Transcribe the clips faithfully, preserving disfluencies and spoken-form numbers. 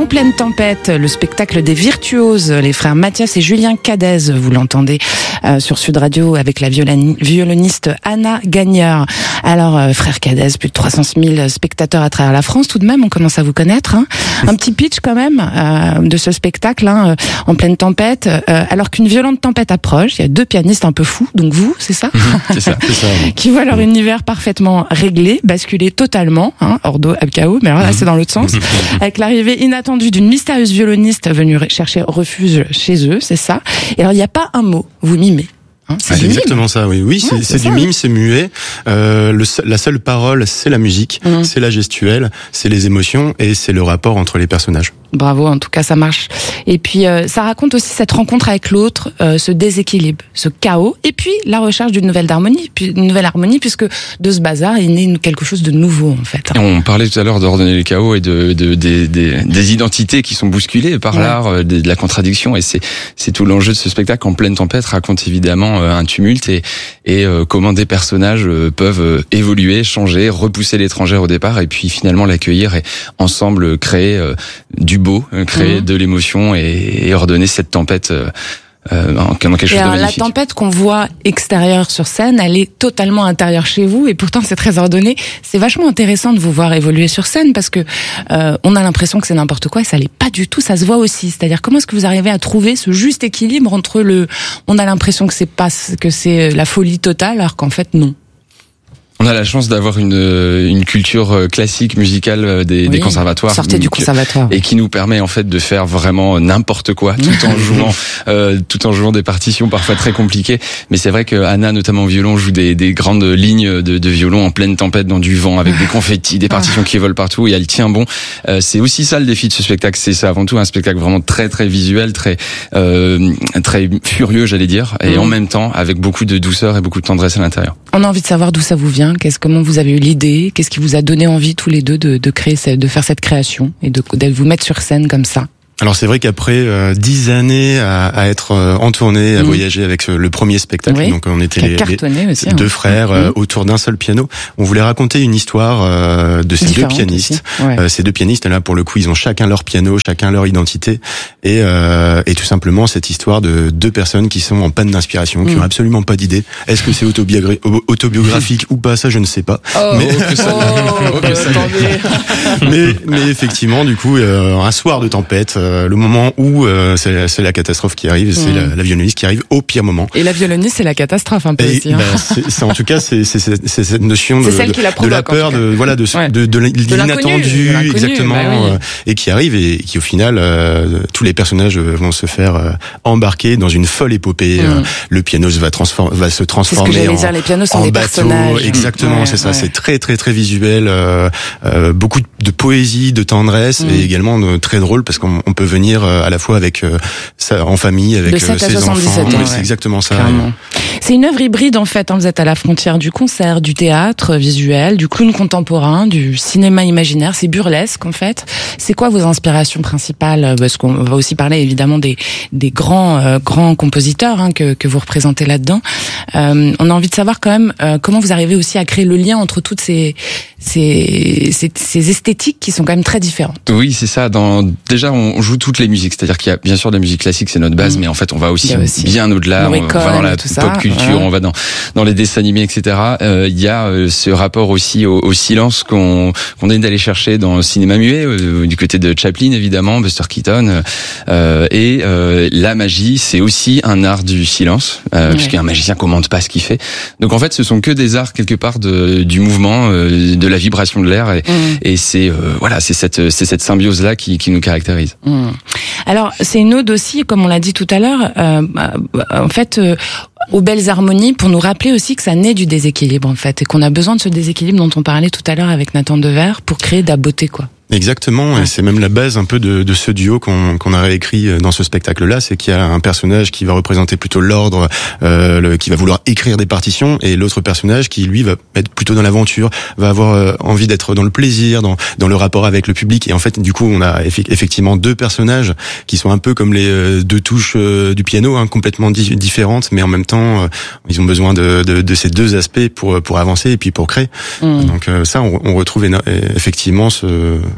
En pleine tempête, le spectacle des virtuoses, les frères Mathias et Julien Cadez, vous l'entendez euh, sur Sud Radio avec la violani- violoniste Anna Gagneur. Alors, euh, frères Cadez, plus de trois cent mille spectateurs à travers la France, tout de même, on commence à vous connaître. Hein. Un petit pitch quand même euh, de ce spectacle, hein, euh, en pleine tempête. Euh, alors qu'une violente tempête approche, il y a deux pianistes un peu fous, donc vous, c'est ça, c'est ça, c'est ça oui. Qui voient leur univers parfaitement réglé, basculer totalement, hein, ordo ab chaos, mais alors là, c'est dans l'autre sens, avec l'arrivée inattendue d'une mystérieuse violoniste venue chercher refuge chez eux, c'est ça. Et alors, il n'y a pas un mot, vous mimez. Hein, c'est ah, exactement mime. ça, oui. Oui, c'est, ouais, c'est, c'est du ça, mime, oui. c'est muet. Euh, le, la seule parole, c'est la musique, mmh. c'est la gestuelle, c'est les émotions et c'est le rapport entre les personnages. Bravo, en tout cas, ça marche. Et puis, euh, ça raconte aussi cette rencontre avec l'autre, euh, ce déséquilibre, ce chaos, et puis la recherche d'une nouvelle harmonie, puis une nouvelle harmonie, puisque de ce bazar, il naît quelque chose de nouveau, en fait. On parlait tout à l'heure d'ordonner le chaos et de, de, de, de des identités qui sont bousculées par ouais. l'art, de, de la contradiction, et c'est, c'est tout l'enjeu de ce spectacle. En pleine tempête raconte évidemment un tumulte et, et euh, comment des personnages peuvent évoluer, changer, repousser l'étranger au départ, et puis finalement l'accueillir et ensemble créer euh, du beau, créer mmh. de l'émotion et, et ordonner cette tempête euh, euh, en quelque chose et de alors, magnifique. La tempête qu'on voit extérieure sur scène, elle est totalement intérieure chez vous et pourtant c'est très ordonné. C'est vachement intéressant de vous voir évoluer sur scène parce que euh, on a l'impression que c'est n'importe quoi et ça l'est pas du tout, ça se voit aussi. C'est-à-dire comment est-ce que vous arrivez à trouver ce juste équilibre entre le, on a l'impression que c'est pas, que c'est la folie totale alors qu'en fait non. On a la chance d'avoir une une culture classique musicale des, oui, des conservatoires. Sortez du conservatoire. Et qui nous permet en fait de faire vraiment n'importe quoi tout en jouant euh, tout en jouant des partitions parfois très compliquées. Mais c'est vrai que Anna, notamment au violon, joue des des grandes lignes de, de violon en pleine tempête dans du vent avec des confettis, des partitions qui volent partout et elle tient bon. Euh, c'est aussi ça le défi de ce spectacle. C'est ça avant tout un spectacle vraiment très très visuel, très euh, très furieux, j'allais dire, et mmh. en même temps avec beaucoup de douceur et beaucoup de tendresse à l'intérieur. On a envie de savoir d'où ça vous vient. Qu'est-ce, comment vous avez eu l'idée? Qu'est-ce qui vous a donné envie tous les deux de, de créer, de faire cette création et de, de vous mettre sur scène comme ça? Alors c'est vrai qu'après euh, dix années à, à être euh, en tournée, à mmh. voyager avec euh, le premier spectacle, oui, donc on était les, les aussi, deux hein. frères euh, mmh. autour d'un seul piano. On voulait raconter une histoire euh, de ces Différente deux pianistes. Ouais. Euh, ces deux pianistes là pour le coup, ils ont chacun leur piano, chacun leur identité, et, euh, et tout simplement cette histoire de deux personnes qui sont en panne d'inspiration, mmh. qui ont absolument pas d'idée. Est-ce que c'est autobiogra- autobiographique ou pas, ça je ne sais pas. Oh, mais oh, ça oh, bah, mais, mais effectivement, du coup, euh, un soir de tempête. Le moment où euh, c'est, c'est la catastrophe qui arrive, c'est mmh. la, la violoniste qui arrive au pire moment. Et la violoniste, c'est la catastrophe un peu et, aussi. Hein. Ben, c'est, c'est, en tout cas, c'est, c'est, c'est, c'est cette notion de, c'est de, la, provoque, de la peur, de voilà, de, ouais. de, de, de l'inattendu, de exactement, bah oui. euh, et qui arrive et qui au final, euh, tous les personnages vont se faire euh, embarquer dans une folle épopée. Mmh. Euh, le piano va, transform- va se transformer c'est ce que en, dire, les pianos sont en des bateau. Personnages. Exactement, ouais, c'est ça. Ouais. C'est très très très visuel, euh, euh, beaucoup de poésie, de tendresse mmh. et également de, très drôle parce qu'on on peut venir euh, à la fois avec euh, ça, en famille, avec euh, ses enfants. Ans, ouais. C'est exactement ça. Ouais. C'est une œuvre hybride en fait. Hein. Vous êtes à la frontière du concert, du théâtre visuel, du clown contemporain, du cinéma imaginaire. C'est burlesque en fait. C'est quoi vos inspirations principales? Parce qu'on va aussi parler évidemment des des grands euh, grands compositeurs hein, que que vous représentez là-dedans. Euh, on a envie de savoir quand même euh, comment vous arrivez aussi à créer le lien entre toutes ces ces ces, ces esthétiques qui sont quand même très différentes. Oui, c'est ça. Dans déjà on joue toutes les musiques, c'est-à-dire qu'il y a bien sûr de la musique classique, c'est notre base, mmh. mais en fait on va aussi, aussi bien au-delà. On va dans la pop ça, culture, ouais. on va dans dans les dessins animés, et cetera. Euh, il y a euh, ce rapport aussi au, au silence qu'on qu'on aime d'aller chercher dans le cinéma muet, euh, du côté de Chaplin évidemment, Buster Keaton, euh, et euh, la magie, c'est aussi un art du silence, euh, ouais. puisqu'un magicien commande pas ce qu'il fait. Donc en fait, ce sont que des arts quelque part de du mouvement, euh, de la vibration de l'air, et, mmh. et c'est euh, voilà, c'est cette c'est cette symbiose là qui qui nous caractérise. Mmh. Alors c'est une ode aussi, comme on l'a dit tout à l'heure, euh, en fait. Euh, aux belles harmonies pour nous rappeler aussi que ça naît du déséquilibre en fait et qu'on a besoin de ce déséquilibre dont on parlait tout à l'heure avec Nathan Dever pour créer de la beauté quoi. Exactement, ouais. Et c'est même la base un peu de, de ce duo qu'on, qu'on a réécrit dans ce spectacle-là, c'est qu'il y a un personnage qui va représenter plutôt l'ordre, euh, le, qui va vouloir écrire des partitions, et l'autre personnage qui lui va être plutôt dans l'aventure, va avoir euh, envie d'être dans le plaisir, dans, dans le rapport avec le public. Et en fait, du coup, on a eff- effectivement deux personnages qui sont un peu comme les euh, deux touches euh, du piano, hein, complètement di- différentes, mais en même temps, euh, ils ont besoin de, de, de ces deux aspects pour pour avancer et puis pour créer. Mmh. Donc euh, ça, on, on retrouve éno- effectivement ce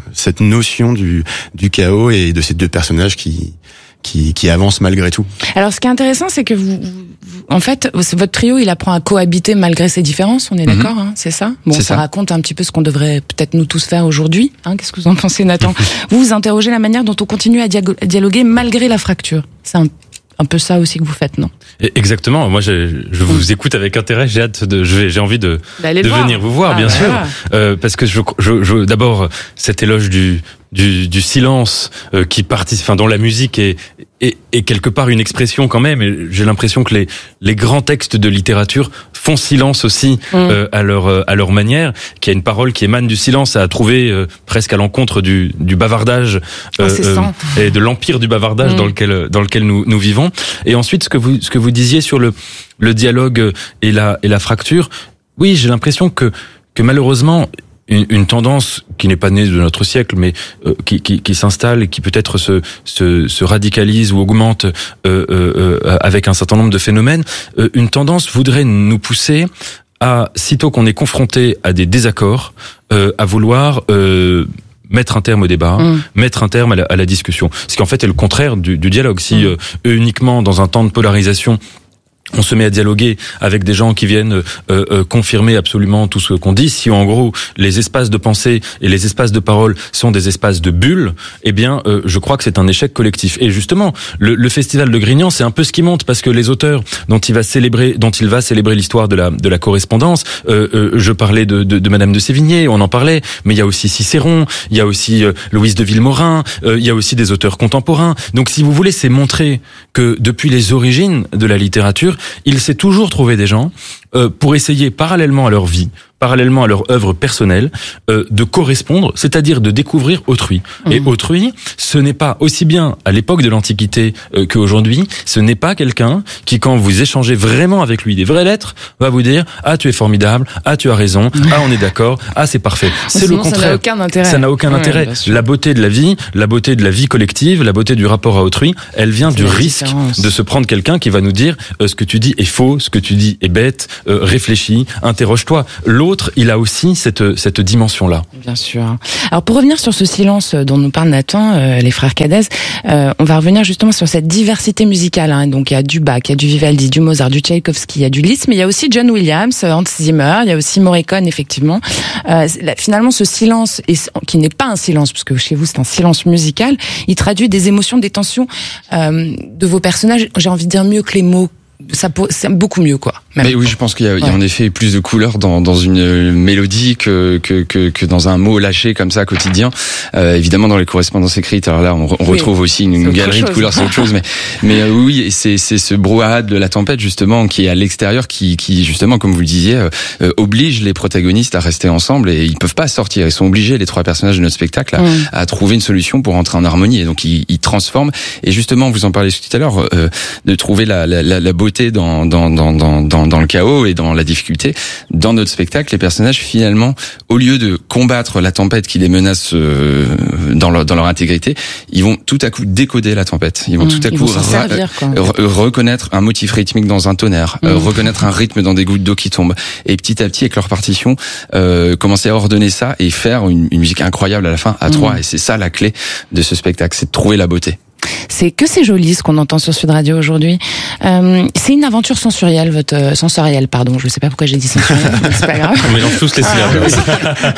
cette notion du, du chaos et de ces deux personnages qui, qui, qui avancent malgré tout. Alors, ce qui est intéressant, c'est que vous, vous en fait, votre trio, il apprend à cohabiter malgré ses différences. On est d'accord, mm-hmm. hein, c'est ça. Bon, c'est ça, ça raconte un petit peu ce qu'on devrait peut-être nous tous faire aujourd'hui. Hein, qu'est-ce que vous en pensez, Nathan? Vous vous interrogez la manière dont on continue à, dialoguer, à dialoguer malgré la fracture. C'est un un peu ça aussi que vous faites, non? Exactement. Moi, je, je vous écoute avec intérêt. J'ai hâte de, j'ai, j'ai envie de, de voir. venir vous voir, ah, bien sûr. Euh, parce que je, je, je, d'abord, cet éloge du, du, du silence euh, qui participe, enfin, dont la musique est, est, est quelque part une expression quand même. Et j'ai l'impression que les, les grands textes de littérature font silence aussi mmh. euh, à leur, à leur manière. Qu'il y a une parole qui émane du silence à trouver euh, presque à l'encontre du, du bavardage euh, euh, et de l'empire du bavardage mmh. dans lequel, dans lequel nous, nous vivons. Et ensuite, ce que vous, ce que vous disiez sur le, le dialogue et la, et la fracture. Oui, j'ai l'impression que, que malheureusement, une, une tendance qui n'est pas née de notre siècle, mais euh, qui, qui, qui s'installe et qui peut-être se, se, se radicalise ou augmente euh, euh, avec un certain nombre de phénomènes, euh, une tendance voudrait nous pousser à, sitôt qu'on est confronté à des désaccords, euh, à vouloir euh, mettre un terme au débat, mmh. mettre un terme à la, à la discussion. Ce qui en fait est le contraire du, du dialogue. Si mmh. euh, uniquement dans un temps de polarisation, on se met à dialoguer avec des gens qui viennent euh, euh, confirmer absolument tout ce qu'on dit. Si en gros les espaces de pensée et les espaces de parole sont des espaces de bulles, eh bien euh, je crois que c'est un échec collectif. Et justement, le, le festival de Grignan, c'est un peu ce qui monte parce que les auteurs dont il va célébrer, dont il va célébrer l'histoire de la de la correspondance. Euh, euh, je parlais de, de de Madame de Sévigné, on en parlait, mais il y a aussi Cicéron, il y a aussi euh, Louise de Vilmorin, euh, il y a aussi des auteurs contemporains. Donc si vous voulez, c'est montrer que depuis les origines de la littérature, il s'est toujours trouvé des gens euh, pour essayer, parallèlement à leur vie, parallèlement à leur œuvre personnelle, euh, de correspondre, c'est-à-dire de découvrir autrui. Mmh. Et autrui, ce n'est pas aussi bien à l'époque de l'Antiquité euh, qu'aujourd'hui, ce n'est pas quelqu'un qui, quand vous échangez vraiment avec lui des vraies lettres, va vous dire « Ah, tu es formidable, ah, tu as raison, ah, on est d'accord, ah, c'est parfait ». C'est le contraire. Ça n'a aucun intérêt. Ça n'a aucun ouais, intérêt. La beauté de la vie, la beauté de la vie collective, la beauté du rapport à autrui, elle vient c'est du risque différence. De se prendre quelqu'un qui va nous dire euh, « Ce que tu dis est faux, ce que tu dis est bête, euh, réfléchis, interroge-toi ». L'autre, il a aussi cette cette dimension-là. Bien sûr. Alors pour revenir sur ce silence dont nous parle Nathan, euh, les frères Cadez, euh, on va revenir justement sur cette diversité musicale. Hein. Donc il y a du Bach, il y a du Vivaldi, du Mozart, du Tchaïkovski, il y a du Liszt, mais il y a aussi John Williams, Hans Zimmer, il y a aussi Morricone effectivement. Euh, finalement, ce silence, qui n'est pas un silence, parce que chez vous c'est un silence musical, il traduit des émotions, des tensions euh, de vos personnages. J'ai envie de dire mieux que les mots. Ça, c'est beaucoup mieux, quoi. Même. Mais oui, je pense qu'il y a, ouais. il y a en effet plus de couleurs dans, dans une mélodie que, que, que, que dans un mot lâché comme ça quotidien. Euh, évidemment, dans les correspondances écrites, alors là, on, on oui. retrouve aussi une, une galerie de couleurs, c'est autre chose. Mais, mais euh, oui, c'est, c'est ce brouhaha de la tempête justement qui est à l'extérieur, qui, qui justement, comme vous le disiez, euh, oblige les protagonistes à rester ensemble et ils peuvent pas sortir. Ils sont obligés, les trois personnages de notre spectacle, à, mmh. à trouver une solution pour entrer en harmonie. Et donc, ils, ils transforment. Et justement, vous en parlez tout à l'heure, euh, de trouver la, la, la, la beauté dans, dans, dans, dans, dans dans le chaos et dans la difficulté. Dans notre spectacle, les personnages, finalement, au lieu de combattre la tempête qui les menace euh, dans, leur, dans leur intégrité, ils vont tout à coup décoder la tempête. Ils vont mmh, tout à coup servir, re- reconnaître un motif rythmique dans un tonnerre, mmh. euh, reconnaître un rythme dans des gouttes d'eau qui tombent. Et petit à petit, avec leur partition, euh, commencer à ordonner ça et faire une, une musique incroyable à la fin, à mmh. trois. Et c'est ça la clé de ce spectacle, c'est de trouver la beauté. C'est que c'est joli ce qu'on entend sur Sud Radio aujourd'hui. Euh, c'est une aventure sensorielle, votre euh, sensorielle, pardon. Je sais pas pourquoi j'ai dit sensorielle, mais c'est pas grave. On mélange tous les syllabes.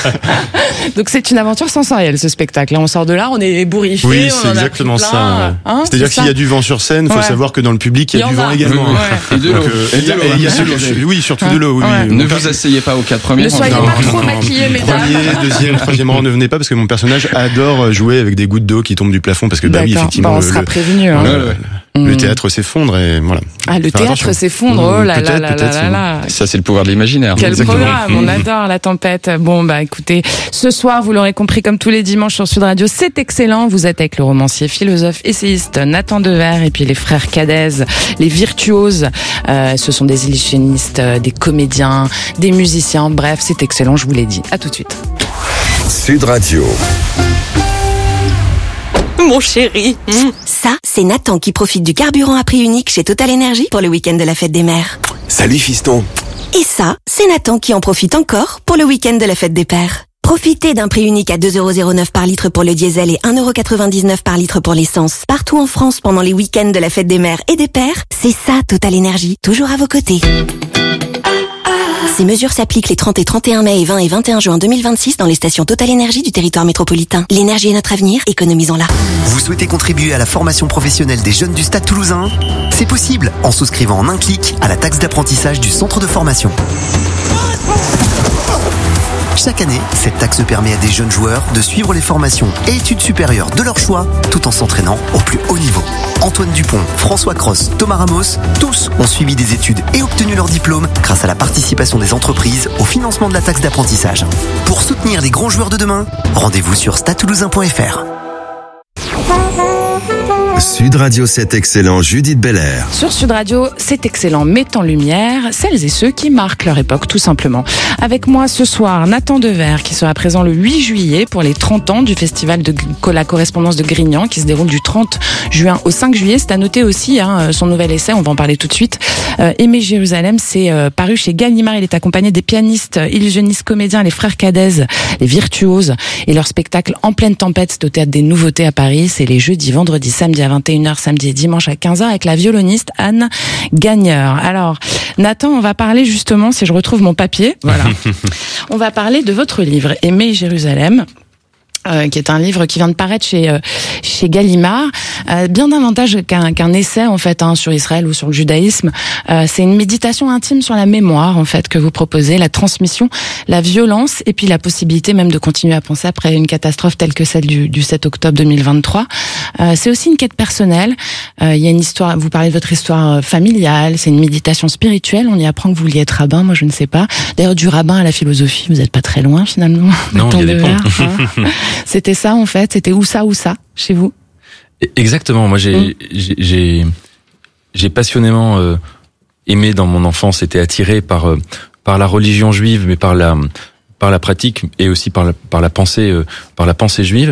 Donc c'est une aventure sensorielle ce spectacle. Là, on sort de là, on est ébouriffé. Oui, c'est exactement plein, ça. Hein, C'est-à-dire c'est que s'il y a du vent sur scène, il faut ouais. savoir que dans le public il y a, il y du vent a. également. Ouais. Et de l'eau. Euh, et, et il y a celui, oui, surtout ouais. de l'eau. Oui, ouais. oui. Ne vous asseyez pas aux quatre premiers. Ne soyez non, pas non, trop non, maquillés, mesdames. Premier, deuxième, troisième rang, ne venez pas parce que mon personnage adore jouer avec des gouttes d'eau qui tombent du plafond parce que bah oui, effectivement. On sera prévenu. Hein. Ouais, ouais. Le théâtre s'effondre et voilà. Ah, le Faire théâtre attention. s'effondre, oh là là là là là là. Ça, c'est le pouvoir de l'imaginaire. Quel Exactement. programme, on adore la tempête. Bon, bah écoutez, ce soir, vous l'aurez compris, comme tous les dimanches sur Sud Radio, c'est excellent. Vous êtes avec le romancier, philosophe, essayiste Nathan Dever et puis les frères Cadez, les virtuoses. Euh, ce sont des illusionnistes, des comédiens, des musiciens. Bref, c'est excellent, je vous l'ai dit. À tout de suite. Sud Radio. Mon chéri. Mmh. Ça, c'est Nathan qui profite du carburant à prix unique chez Total Energy pour le week-end de la fête des mères. Salut fiston. Et ça, c'est Nathan qui en profite encore pour le week-end de la fête des pères. Profitez d'un prix unique à deux euros zéro neuf par litre pour le diesel et un euro quatre-vingt-dix-neuf par litre pour l'essence. Partout en France pendant les week-ends de la fête des mères et des pères, c'est ça Total Énergie, toujours à vos côtés. Ces mesures s'appliquent les trente et trente et un mai et vingt et vingt et un juin deux mille vingt-six dans les stations Total Énergie du territoire métropolitain. L'énergie est notre avenir, économisons-la. Vous souhaitez contribuer à la formation professionnelle des jeunes du Stade Toulousain ? C'est possible en souscrivant en un clic à la taxe d'apprentissage du centre de formation. Chaque année, cette taxe permet à des jeunes joueurs de suivre les formations et études supérieures de leur choix tout en s'entraînant au plus haut niveau. Antoine Dupont, François Cross, Thomas Ramos, tous ont suivi des études et obtenu leur diplôme grâce à la participation des entreprises au financement de la taxe d'apprentissage. Pour soutenir les grands joueurs de demain, rendez-vous sur stade toulousain point f r. Sud Radio, c'est excellent, Judith Belair. Sur Sud Radio, c'est excellent, met en lumière celles et ceux qui marquent leur époque, tout simplement. Avec moi ce soir, Nathan Dever, qui sera présent le huit juillet pour les trente ans du festival de la correspondance de Grignan, qui se déroule du trente juin au cinq juillet. C'est à noter aussi hein, son nouvel essai, on va en parler tout de suite. Euh, Aimer Jérusalem, c'est euh, paru chez Gallimard. Il est accompagné des pianistes, illusionnistes, comédiens, les frères Cadez, les virtuoses, et leur spectacle En pleine tempête, c'est au Théâtre des Nouveautés à Paris. C'est les jeudis, vendredis, samedi à vingt et une heures, samedi et dimanche à quinze heures avec la violoniste Anne Gagneur. Alors, Nathan, on va parler justement, si je retrouve mon papier, voilà. On va parler de votre livre, Aimer Jérusalem. Euh, qui est un livre qui vient de paraître chez euh, chez Gallimard, euh, bien davantage qu'un qu'un essai en fait hein, sur Israël ou sur le judaïsme. Euh, c'est une méditation intime sur la mémoire en fait que vous proposez, la transmission, la violence et puis la possibilité même de continuer à penser après une catastrophe telle que celle du, du sept octobre deux mille vingt-trois. Euh, c'est aussi une quête personnelle. Euh, il y a une histoire. Vous parlez de votre histoire familiale. C'est une méditation spirituelle. On y apprend que vous vouliez être rabbin. Moi, je ne sais pas. D'ailleurs, du rabbin à la philosophie, vous n'êtes pas très loin finalement. Non, il y a des ponts. Hein. C'était ça en fait, c'était où ça ou ça chez vous? Exactement. Moi, j'ai mmh. j'ai j'ai passionnément euh, aimé dans mon enfance, été attiré par euh, par la religion juive, mais par la par la pratique et aussi par la par la pensée euh, par la pensée juive.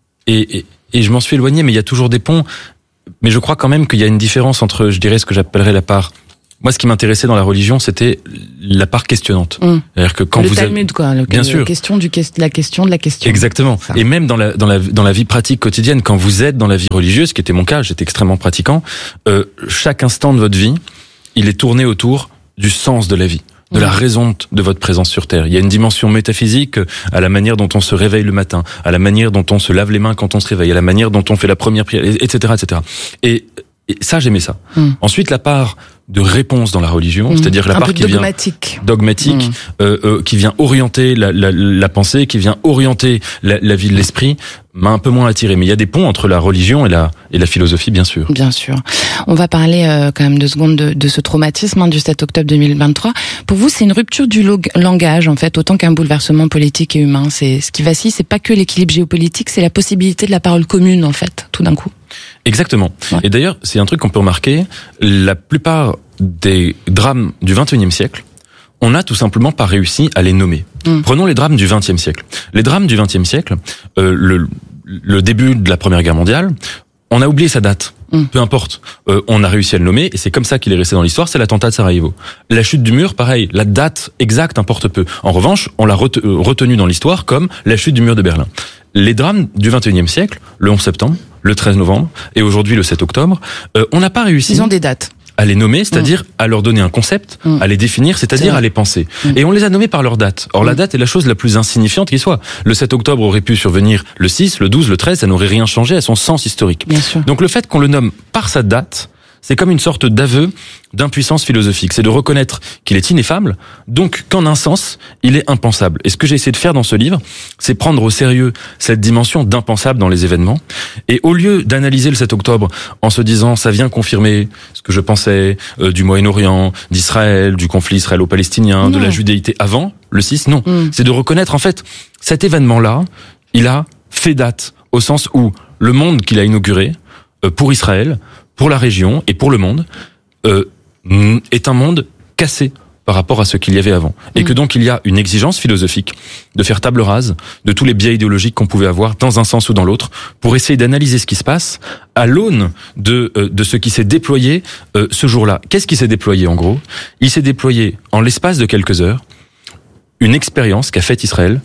Et et, et je m'en suis éloigné, mais il y a toujours des ponts. Mais je crois quand même qu'il y a une différence entre, je dirais, ce que j'appellerais la part. Moi, ce qui m'intéressait dans la religion, c'était la part questionnante. Mmh. C'est-à-dire que quand le vous Talmud, avez... quoi. Le, Bien la sûr. Question du, la question de la question. Exactement. Et même dans la, dans la, dans la vie pratique quotidienne, quand vous êtes dans la vie religieuse, ce qui était mon cas, j'étais extrêmement pratiquant, euh, chaque instant de votre vie, il est tourné autour du sens de la vie, de la raison de votre présence sur Terre. Il y a une dimension métaphysique à la manière dont on se réveille le matin, à la manière dont on se lave les mains quand on se réveille, à la manière dont on fait la première prière, et cetera, et cetera. Et, et ça, j'aimais ça. Mm. Ensuite, la part de réponse dans la religion, mmh. c'est-à-dire la un part peu qui dogmatique. vient dogmatique, mmh. euh, euh, qui vient orienter la, la, la pensée, qui vient orienter la, la vie de l'esprit, m'a un peu moins attiré. Mais il y a des ponts entre la religion et la et la philosophie, bien sûr. Bien sûr. On va parler euh, quand même deux secondes de, de ce traumatisme hein, du sept octobre deux mille vingt-trois. Pour vous, c'est une rupture du log- langage en fait, autant qu'un bouleversement politique et humain. C'est ce qui vacille, c'est pas que l'équilibre géopolitique, c'est la possibilité de la parole commune en fait, tout d'un coup. Exactement. Ouais. Et d'ailleurs, c'est un truc qu'on peut remarquer. La plupart des drames du vingt et unième siècle, on n'a tout simplement pas réussi à les nommer. Mmh. Prenons les drames du vingtième siècle. Les drames du vingtième siècle, euh, le, le début de la Première Guerre mondiale, on a oublié sa date. Mmh. Peu importe. Euh, on a réussi à le nommer et c'est comme ça qu'il est resté dans l'histoire, c'est l'attentat de Sarajevo. La chute du mur, pareil, la date exacte importe peu. En revanche, on l'a ret- euh, retenu dans l'histoire comme la chute du mur de Berlin. Les drames du vingt et unième siècle, le onze septembre, le treize novembre et aujourd'hui le sept octobre, euh, on n'a pas réussi... Ils ont des dates. À les nommer, c'est-à-dire mmh. à leur donner un concept, mmh. à les définir, c'est-à-dire à les penser. Mmh. Et on les a nommés par leur date. Or, mmh. la date est la chose la plus insignifiante qui soit. Le sept octobre aurait pu survenir le six, le douze, le treize, ça n'aurait rien changé à son sens historique. Bien sûr. Donc le fait qu'on le nomme par sa date, c'est comme une sorte d'aveu d'impuissance philosophique. C'est de reconnaître qu'il est ineffable, donc qu'en un sens, il est impensable. Et ce que j'ai essayé de faire dans ce livre, c'est prendre au sérieux cette dimension d'impensable dans les événements. Et au lieu d'analyser le sept octobre en se disant ça vient confirmer ce que je pensais euh, du Moyen-Orient, d'Israël, du conflit israélo-palestinien, non. de la judéité avant le six, non. Mm. C'est de reconnaître en fait cet événement-là, il a fait date au sens où le monde qu'il a inauguré euh, pour Israël, pour la région et pour le monde, euh, est un monde cassé par rapport à ce qu'il y avait avant. Et mmh. que donc il y a une exigence philosophique de faire table rase de tous les biais idéologiques qu'on pouvait avoir dans un sens ou dans l'autre pour essayer d'analyser ce qui se passe à l'aune de, euh, de ce qui s'est déployé euh, ce jour-là. Qu'est-ce qui s'est déployé en gros ? Il s'est déployé en l'espace de quelques heures une expérience qu'a faite Israël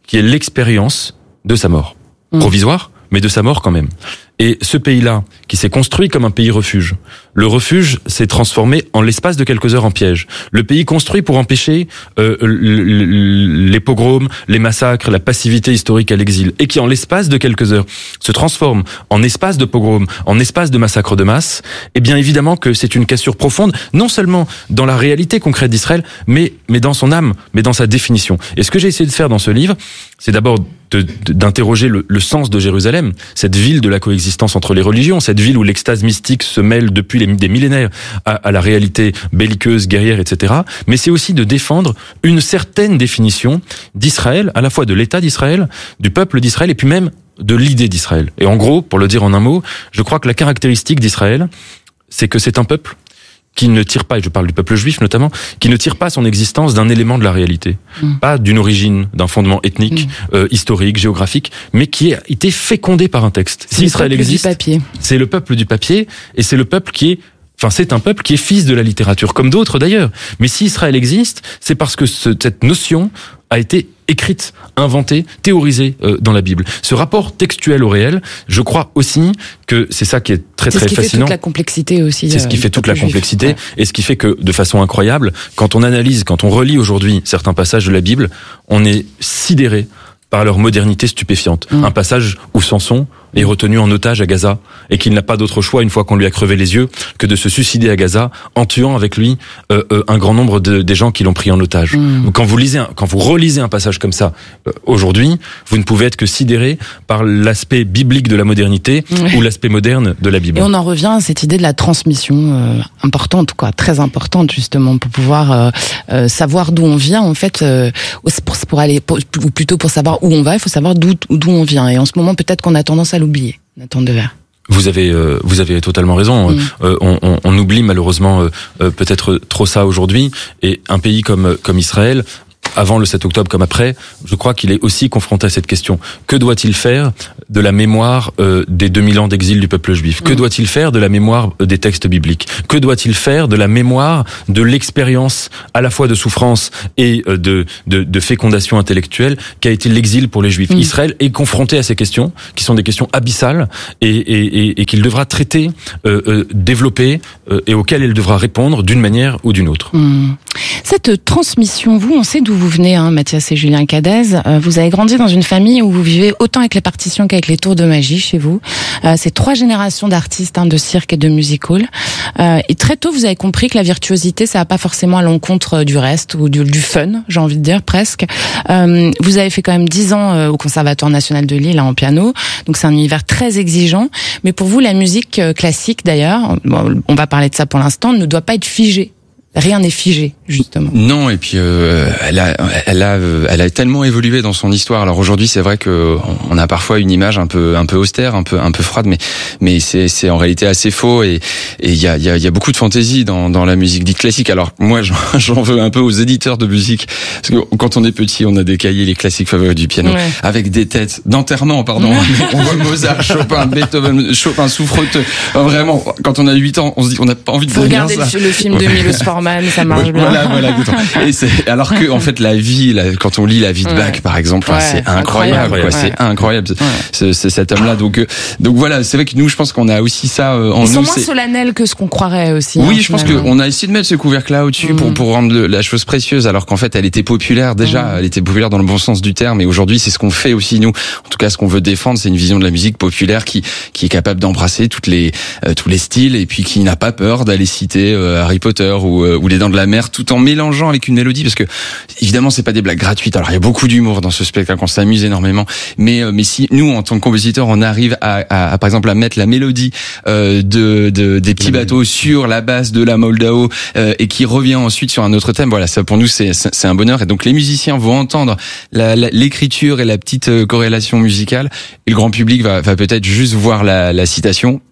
qui est l'expérience de sa mort. Mmh. Provisoire, mais de sa mort quand même. Et ce pays-là, qui s'est construit comme un pays refuge, le refuge s'est transformé en l'espace de quelques heures en piège. Le pays construit pour empêcher euh, les pogroms, les massacres, la passivité historique à l'exil, et qui en l'espace de quelques heures se transforme en espace de pogroms, en espace de massacres de masse, eh bien évidemment que c'est une cassure profonde, non seulement dans la réalité concrète d'Israël, mais, mais dans son âme, mais dans sa définition. Et ce que j'ai essayé de faire dans ce livre, c'est d'abord de, de, d'interroger le, le sens de Jérusalem, cette ville de la coexistence entre les religions, cette ville où l'extase mystique se mêle depuis les, des millénaires à, à la réalité belliqueuse, guerrière, et cetera. Mais c'est aussi de défendre une certaine définition d'Israël, à la fois de l'État d'Israël, du peuple d'Israël, et puis même de l'idée d'Israël. Et en gros, pour le dire en un mot, je crois que la caractéristique d'Israël, c'est que c'est un peuple qui ne tire pas, et je parle du peuple juif notamment, qui ne tire pas son existence d'un élément de la réalité, mmh. pas d'une origine, d'un fondement ethnique, mmh. euh, historique, géographique, mais qui a été fécondé par un texte. C'est si Israël existe, c'est le peuple du papier, et c'est le peuple qui est Enfin, c'est un peuple qui est fils de la littérature, comme d'autres d'ailleurs. Mais si Israël existe, c'est parce que ce, cette notion a été écrite, inventée, théorisée euh, dans la Bible. Ce rapport textuel au réel, je crois aussi que c'est ça qui est très très fascinant. C'est ce qui fait toute la complexité aussi. C'est ce qui fait toute la complexité, ouais. Et ce qui fait que, de façon incroyable, quand on analyse, quand on relit aujourd'hui certains passages de la Bible, on est sidéré par leur modernité stupéfiante. Mmh. Un passage où Samson est retenu en otage à Gaza et qu'il n'a pas d'autre choix, une fois qu'on lui a crevé les yeux, que de se suicider à Gaza en tuant avec lui euh, euh, un grand nombre de, des gens qui l'ont pris en otage. Mmh. Quand vous lisez, un, quand vous relisez un passage comme ça euh, aujourd'hui, vous ne pouvez être que sidéré par l'aspect biblique de la modernité mmh. ou l'aspect moderne de la Bible. Et on en revient à cette idée de la transmission euh, importante, quoi, très importante justement, pour pouvoir euh, euh, savoir d'où on vient. En fait, euh, pour, pour aller, pour, ou plutôt pour savoir où on va, il faut savoir d'où d'où on vient. Et en ce moment, peut-être qu'on a tendance à l'oublier, Nathan Dever. Vous avez, euh, vous avez totalement raison. Mmh. Euh, on, on, on oublie malheureusement euh, peut-être trop ça aujourd'hui. Et un pays comme comme Israël, avant le sept octobre comme après, je crois qu'il est aussi confronté à cette question. Que doit-il faire de la mémoire euh, des deux mille ans d'exil du peuple juif ? Que mmh. doit-il faire de la mémoire des textes bibliques ? Que doit-il faire de la mémoire de l'expérience à la fois de souffrance et euh, de, de, de fécondation intellectuelle qu'a été l'exil pour les Juifs ? mmh. Israël est confronté à ces questions, qui sont des questions abyssales et, et, et, et qu'il devra traiter, euh, euh, développer euh, et auxquelles il devra répondre d'une manière ou d'une autre. mmh. Cette transmission, vous, on sait d'où vous venez, hein, Mathias et Julien Cadez. Euh, vous avez grandi dans une famille où vous vivez autant avec les partitions qu'avec les tours de magie chez vous. Euh, c'est trois générations d'artistes, hein, de cirque et de music-hall. Euh, et très tôt, vous avez compris que la virtuosité, ça va pas forcément à l'encontre du reste ou du, du fun, j'ai envie de dire presque. Euh, vous avez fait quand même dix ans euh, au Conservatoire national de Lille, hein, en piano. Donc c'est un univers très exigeant. Mais pour vous, la musique euh, classique, d'ailleurs, bon, on va parler de ça pour l'instant, ne doit pas être figée. Rien n'est figé, justement. Non, et puis euh, elle a, elle a, elle a tellement évolué dans son histoire. Alors aujourd'hui, c'est vrai que on a parfois une image un peu, un peu austère, un peu, un peu froide, mais, mais c'est, c'est en réalité assez faux. Et et il y a, il y a, il y a beaucoup de fantaisie dans, dans la musique dite classique. Alors moi, j'en, j'en veux un peu aux éditeurs de musique, parce que quand on est petit, on a des cahiers les classiques favoris du piano, ouais. avec des têtes d'enterrement, pardon. On voit Mozart, Chopin, Beethoven, Chopin souffreteux. Enfin, vraiment, quand on a huit ans, on se dit, on n'a pas envie de Faut devenir regarder ça. Le, le film de Milos Forman. Ça marche ouais, bien. Voilà, voilà. Et c'est, alors que, en fait, la vie, la, quand on lit la vie de Bach, ouais. par exemple, ouais, c'est incroyable, incroyable quoi. Ouais. C'est incroyable, ouais. c'est, c'est cet homme-là. Donc, euh, donc voilà, c'est vrai que nous, je pense qu'on a aussi ça euh, en Ils nous. Ils sont moins c'est... solennels que ce qu'on croirait aussi. Oui, hein, je pense qu'on a essayé de mettre ce couvercle-là au-dessus mmh. pour, pour rendre le, la chose précieuse, alors qu'en fait, elle était populaire déjà. Mmh. Elle était populaire dans le bon sens du terme. Et aujourd'hui, c'est ce qu'on fait aussi, nous. En tout cas, ce qu'on veut défendre, c'est une vision de la musique populaire qui, qui est capable d'embrasser toutes les, euh, tous les styles et puis qui n'a pas peur d'aller citer euh, Harry Potter ou, euh, ou Les Dents de la Mer, tout en mélangeant avec une mélodie, parce que évidemment c'est pas des blagues gratuites. Alors il y a beaucoup d'humour dans ce spectacle, on s'amuse énormément, mais mais si nous en tant que compositeurs on arrive à, à, à par exemple à mettre la mélodie euh, de, de des petits bateaux sur la base de la Moldao euh, et qui revient ensuite sur un autre thème, voilà, ça pour nous c'est c'est un bonheur. Et donc les musiciens vont entendre la, la, l'écriture et la petite corrélation musicale, et le grand public va, va peut-être juste voir la, la citation,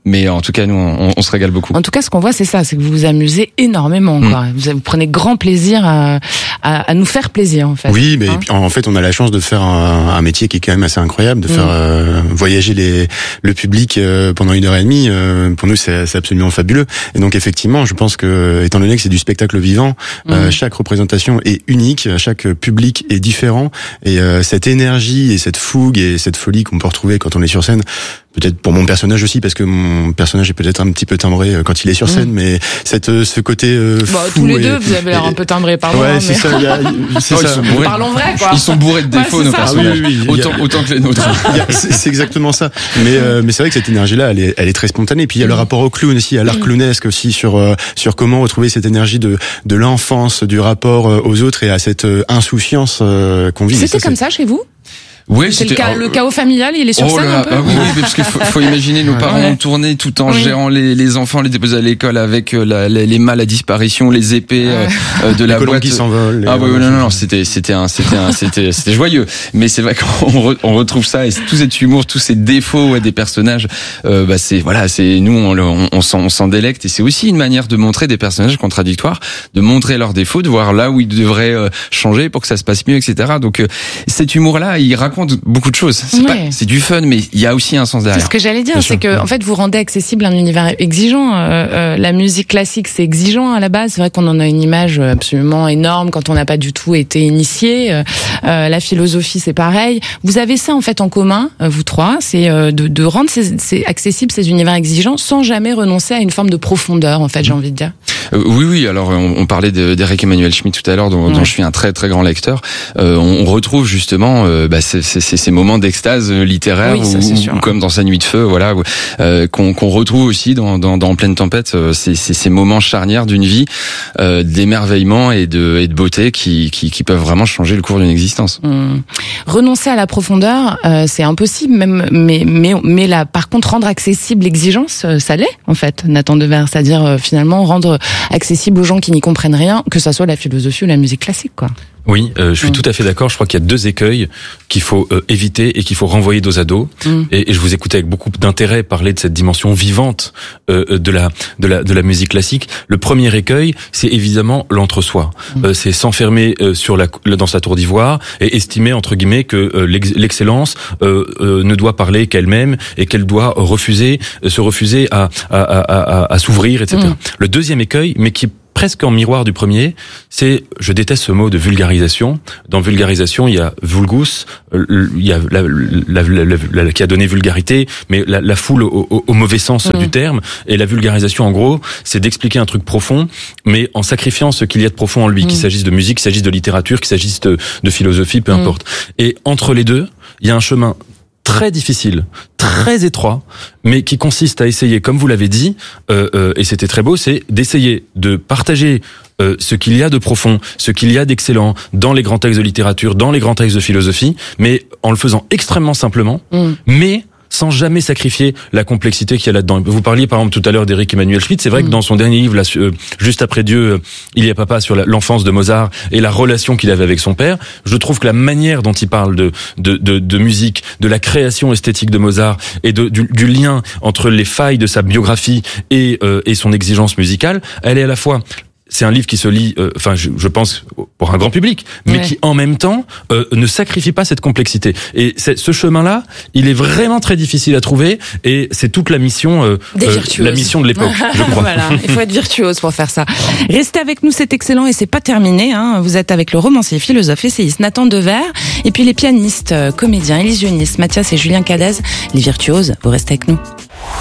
Mais en tout cas, nous, on, on se régale beaucoup. En tout cas, ce qu'on voit, c'est ça, c'est que vous vous amusez énormément. Quoi. Mmh. Vous, vous prenez grand plaisir à, à, à nous faire plaisir, en fait. Oui, mais hein en fait, on a la chance de faire un, un métier qui est quand même assez incroyable, de mmh. faire euh, voyager les, le public euh, pendant une heure et demie. Euh, pour nous, c'est, c'est absolument fabuleux. Et donc, effectivement, je pense que, étant donné que c'est du spectacle vivant, mmh. euh, chaque représentation est unique, chaque public est différent, et euh, cette énergie et cette fougue et cette folie qu'on peut retrouver quand on est sur scène, peut-être pour mon personnage aussi, parce que mon personnage est peut-être un petit peu timbré quand il est sur scène, mmh. mais cette, ce côté euh, bah, fou. Tous les et, deux, vous avez l'air un peu timbré par ouais, moi. c'est mais... ça. Y a, c'est oh, ça. Bourrés, parlons vrai, quoi. Ils sont bourrés de défauts, ouais, nos personnages. Ah, oui, oui, autant, a, autant que les nôtres. a, c'est, c'est exactement ça. Mais, euh, mais c'est vrai que cette énergie-là, elle est, elle est très spontanée. Puis il y a mmh. le rapport au clown aussi, à l'art mmh. clownesque aussi, sur, euh, sur comment retrouver cette énergie de, de l'enfance, du rapport aux autres et à cette euh, insouciance euh, qu'on vit. C'était ça, comme c'est... ça chez vous? Oui, c'est le, ca- le chaos familial, il est sur oh scène là, un peu. Ah oui, oui, parce qu'il faut, faut imaginer nos parents ouais. tourner tout en oui. gérant les, les enfants, les déposer à l'école avec la, les, les mâles à disparition, les épées ouais. euh, de la les boîte qui s'envolent. Ah oui, oui, non, non, non, c'était, c'était un, c'était un, c'était, c'était joyeux. Mais c'est vrai qu'on re, on retrouve ça et tout cet humour, tous ces défauts ouais, des personnages. Euh, bah c'est voilà, c'est nous on, on, on s'en, on s'en délecte et c'est aussi une manière de montrer des personnages contradictoires, de montrer leurs défauts, de voir là où ils devraient euh, changer pour que ça se passe mieux, et cetera. Donc euh, cet humour-là, il raconte beaucoup de choses. C'est, ouais. pas, c'est du fun, mais il y a aussi un sens derrière. C'est ce que j'allais dire, Bien c'est sûr. que en fait vous rendez accessible un univers exigeant. Euh, euh, la musique classique, c'est exigeant à la base. C'est vrai qu'on en a une image absolument énorme quand on n'a pas du tout été initié. Euh, la philosophie, c'est pareil. Vous avez ça en fait en commun, vous trois, c'est euh, de, de rendre ces, ces accessibles ces univers exigeants sans jamais renoncer à une forme de profondeur. En fait, j'ai envie de dire. Euh, oui, oui. Alors, on, on parlait de, d'Eric Emmanuel Schmitt tout à l'heure, dont, ouais. dont je suis un très très grand lecteur. Euh, on, on retrouve justement euh, bah, ces, ces, ces moments d'extase littéraire, oui, ça, ou, ou comme dans Sa nuit de feu, voilà, où, euh, qu'on, qu'on retrouve aussi dans, dans, dans Pleine tempête. Euh, c'est, c'est ces moments charnières d'une vie, euh, d'émerveillement et de, et de beauté qui, qui, qui peuvent vraiment changer le cours d'une existence. Hum. Renoncer à la profondeur, euh, c'est impossible, même, mais mais mais là, par contre, rendre accessible l'exigence, ça l'est en fait, Nathan Devers, c'est-à-dire euh, finalement rendre accessible aux gens qui n'y comprennent rien, que ça soit la philosophie ou la musique classique, quoi. Oui, euh, je suis mmh. tout à fait d'accord. Je crois qu'il y a deux écueils qu'il faut euh, éviter et qu'il faut renvoyer dos à dos. Mmh. Et, et je vous écoutais avec beaucoup d'intérêt parler de cette dimension vivante euh, de la de la de la musique classique. Le premier écueil, c'est évidemment l'entre-soi. Mmh. Euh, c'est s'enfermer euh, sur la dans sa tour d'ivoire et estimer entre guillemets que euh, l'excellence euh, euh, ne doit parler qu'elle-même et qu'elle doit refuser euh, se refuser à à à à, à s'ouvrir, et cetera. Mmh. Le deuxième écueil, mais qui presque en miroir du premier, c'est, je déteste ce mot de vulgarisation. Dans vulgarisation, il y a vulgus, il y a la, la, la, la, la qui a donné vulgarité, mais la, la foule au, au, au mauvais sens mmh. du terme. Et la vulgarisation, en gros, c'est d'expliquer un truc profond, mais en sacrifiant ce qu'il y a de profond en lui, mmh. qu'il s'agisse de musique, qu'il s'agisse de littérature, qu'il s'agisse de, de philosophie, peu mmh. importe. Et entre les deux, il y a un chemin très difficile, très étroit, mais qui consiste à essayer, comme vous l'avez dit, euh, euh, et c'était très beau, c'est d'essayer de partager euh, ce qu'il y a de profond, ce qu'il y a d'excellent dans les grands textes de littérature, dans les grands textes de philosophie, mais en le faisant extrêmement simplement, mmh. mais sans jamais sacrifier la complexité qu'il y a là-dedans. Vous parliez par exemple tout à l'heure d'Eric Emmanuel Schmitt, c'est vrai mmh. que dans son dernier livre, là, euh, Juste après Dieu, euh, il y a papa, sur la, l'enfance de Mozart et la relation qu'il avait avec son père, je trouve que la manière dont il parle de de, de, de musique, de la création esthétique de Mozart et de, du, du lien entre les failles de sa biographie et, euh, et son exigence musicale, elle est à la fois... C'est un livre qui se lit, euh, enfin, je, je pense pour un grand public, mais ouais. qui en même temps euh, ne sacrifie pas cette complexité. Et ce chemin-là, il est vraiment très difficile à trouver, et c'est toute la mission, euh, euh, la mission de l'époque, je crois. Voilà, il faut être virtuose pour faire ça. Restez avec nous, c'est excellent, et c'est pas terminé. Hein. Vous êtes avec le romancier, philosophe, essayiste Nathan Devers, et puis les pianistes, euh, comédiens, illusionnistes, Mathias et Julien Cadez, les virtuoses. Vous restez avec nous.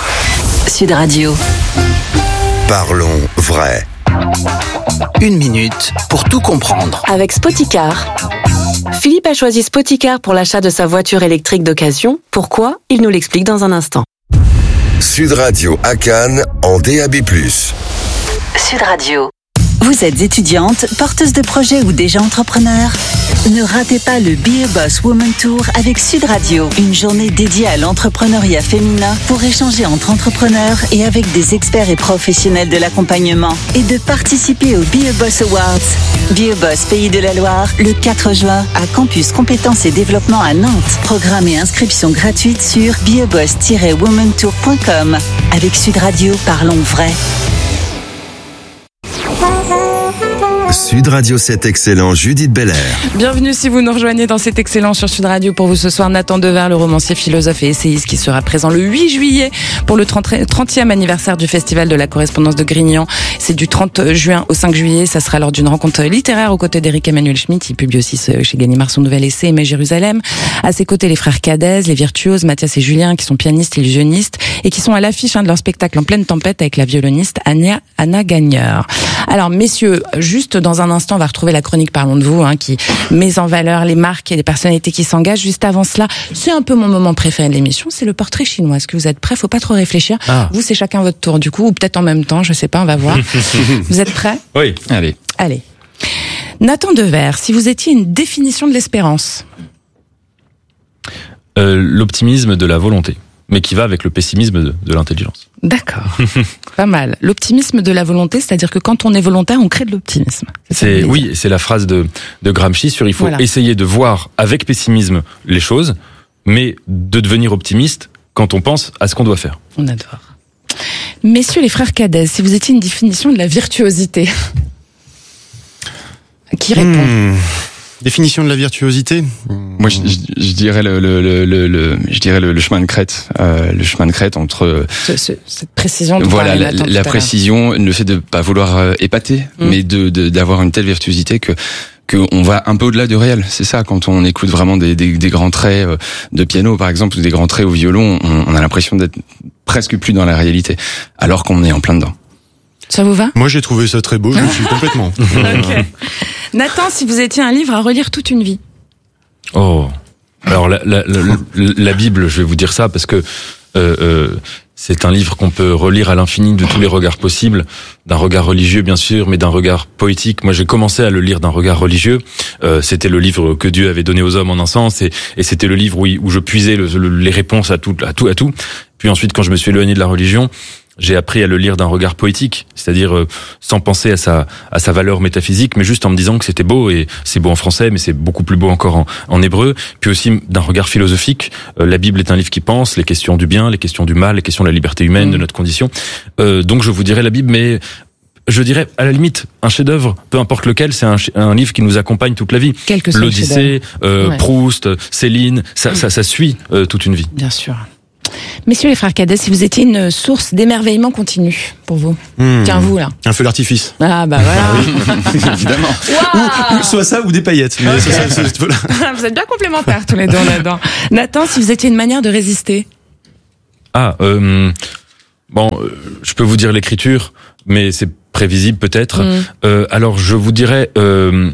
Sud Radio. Parlons vrai. Une minute pour tout comprendre. Avec Spoticar. Philippe a choisi Spoticar pour l'achat de sa voiture électrique d'occasion. Pourquoi ? Il nous l'explique dans un instant. Sud Radio à Cannes en D A B plus. Sud Radio. Vous êtes étudiante, porteuse de projet ou déjà entrepreneur? Ne ratez pas le Be a Boss Woman Tour avec Sud Radio. Une journée dédiée à l'entrepreneuriat féminin pour échanger entre entrepreneurs et avec des experts et professionnels de l'accompagnement. Et de participer au Be a Boss Awards. Be a Boss Pays de la Loire, le quatre juin, à Campus Compétences et Développement à Nantes. Programme et inscription gratuite sur be a boss tiret woman tour point com. Avec Sud Radio, parlons vrai. Sud Radio, c'est excellent, Judith Belair. Bienvenue si vous nous rejoignez dans cet excellent sur Sud Radio. Pour vous ce soir, Nathan Dever, le romancier, philosophe et essayiste qui sera présent le huit juillet pour le trentième anniversaire du Festival de la correspondance de Grignan. C'est du trente juin au cinq juillet. Ça sera lors d'une rencontre littéraire aux côtés d'Éric Emmanuel Schmitt. Il publie aussi chez Gallimard son nouvel essai Aimé Jérusalem. À ses côtés, les frères Cadez, les virtuoses, Mathias et Julien, qui sont pianistes, illusionnistes et qui sont à l'affiche hein, de leur spectacle En pleine tempête avec la violoniste Anna, Anna Gagneur. Alors, messieurs, juste dans un instant, on va retrouver la chronique Parlons de vous, hein, qui met en valeur les marques et les personnalités qui s'engagent. Juste avant cela, c'est un peu mon moment préféré de l'émission, c'est le portrait chinois. Est-ce que vous êtes prêts? Faut pas trop réfléchir. Ah. Vous, c'est chacun votre tour, du coup, ou peut-être en même temps, je sais pas, on va voir. Vous êtes prêts? Oui. Allez. Allez. Nathan Dever, si vous étiez une définition de l'espérance. Euh, l'optimisme de la volonté, mais qui va avec le pessimisme de, de l'intelligence. D'accord. Pas mal. L'optimisme de la volonté, c'est-à-dire que quand on est volontaire, on crée de l'optimisme. C'est, c'est oui, c'est la phrase de, de Gramsci sur il faut voilà. essayer de voir avec pessimisme les choses, mais de devenir optimiste quand on pense à ce qu'on doit faire. On adore. Messieurs les frères Cadez, si vous étiez une définition de la virtuosité, qui répond? Hmm. Définition de la virtuosité. Moi, je, je, je dirais le, le, le, le, je dirais le, le chemin de crête, euh, le chemin de crête entre ce, ce, cette précision. Voilà, la, la précision, le fait de pas vouloir euh, épater, mm. mais de, de d'avoir une telle virtuosité que que on va un peu au-delà du réel. C'est ça, quand on écoute vraiment des, des, des grands traits de piano, par exemple, ou des grands traits au violon, on, on a l'impression d'être presque plus dans la réalité, alors qu'on est en plein dedans. Ça vous va? Moi, j'ai trouvé ça très beau, je le suis complètement. Okay. Nathan, si vous étiez un livre à relire toute une vie. Oh, alors la, la, la, la Bible, je vais vous dire ça parce que euh, euh, c'est un livre qu'on peut relire à l'infini de tous les regards possibles, d'un regard religieux bien sûr, mais d'un regard poétique. Moi, j'ai commencé à le lire d'un regard religieux. Euh, c'était le livre que Dieu avait donné aux hommes en un sens, et, et c'était le livre où, où je puisais le, le, les réponses à tout, à tout, à tout. Puis ensuite, quand je me suis éloigné de la religion, j'ai appris à le lire d'un regard poétique, c'est-à-dire euh, sans penser à sa à sa valeur métaphysique, mais juste en me disant que c'était beau, et c'est beau en français, mais c'est beaucoup plus beau encore en, en hébreu. Puis aussi d'un regard philosophique. Euh, la Bible est un livre qui pense les questions du bien, les questions du mal, les questions de la liberté humaine, mmh. de notre condition. Euh, donc je vous dirais la Bible, mais je dirais à la limite un chef-d'œuvre, peu importe lequel, c'est un, un livre qui nous accompagne toute la vie. Quel que soit L'Odyssée, euh, ouais. Proust, Céline, ça, mmh. ça, ça suit euh, toute une vie. Bien sûr. Messieurs les frères Cadez, si vous étiez une source d'émerveillement continu pour vous, mmh. tiens vous là. Un feu d'artifice. Ah bah voilà. Évidemment. Wow. Ou, soit ça ou des paillettes. Mais okay. ça, ça, ça, voilà. Vous êtes bien complémentaires tous les deux là-dedans. Nathan, si vous étiez une manière de résister. Ah euh, bon, euh, je peux vous dire l'écriture, mais c'est prévisible peut-être. Mmh. Euh, alors je vous dirais euh,